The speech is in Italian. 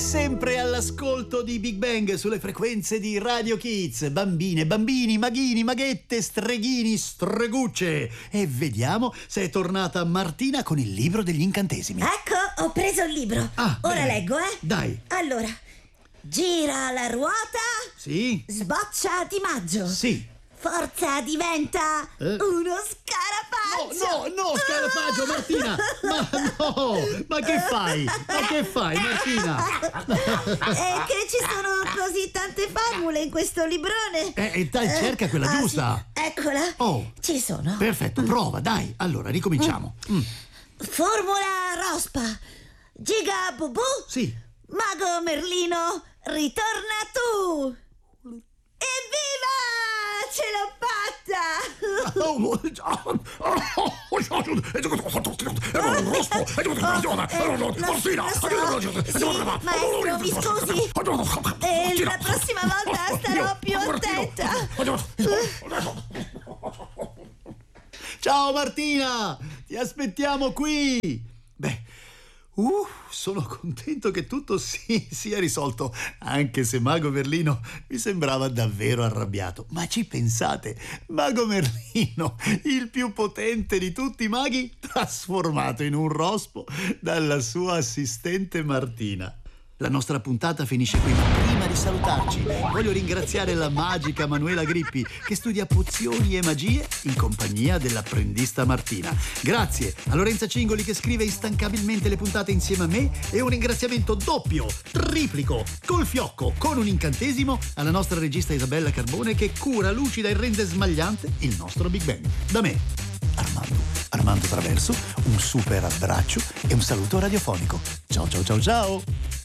sempre all'ascolto di Big Bang sulle frequenze di Radio Kids. Bambine, bambini, maghini, maghette, streghini, stregucce. E vediamo se è tornata Martina con il libro degli incantesimi. Ecco, ho preso il libro. Ora bene. leggo, Dai. Allora, gira la ruota. Sì. Sboccia di maggio. Sì. Forza diventa uno scarafaggio. No, scarafaggio, Martina. Ma che fai? Martina? È che ci sono così tante formule in questo librone. Dai, cerca quella giusta. Sì. Eccola. Ci sono. Perfetto, prova, dai. Allora, ricominciamo. Formula Rospa. Giga Bubù. Sì. Mago Merlino, ritorna tu. Evviva! Ce l'ho fatta! Maestro, mi scusi. La prossima volta starò più attenta. Ciao Martina, ti aspettiamo qui. Sono contento che tutto sia risolto, anche se Mago Merlino mi sembrava davvero arrabbiato. Ma ci pensate? Mago Merlino, il più potente di tutti i maghi, trasformato in un rospo dalla sua assistente Martina. La nostra puntata finisce qui, ma prima di salutarci voglio ringraziare la magica Manuela Grippi, che studia pozioni e magie in compagnia dell'apprendista Martina. Grazie a Lorenza Cingoli, che scrive instancabilmente le puntate insieme a me, e un ringraziamento doppio, triplico, col fiocco, con un incantesimo, alla nostra regista Isabella Carbone, che cura, lucida e rende smagliante il nostro Big Bang. Da me, Armando Traverso, un super abbraccio e un saluto radiofonico. Ciao ciao ciao ciao!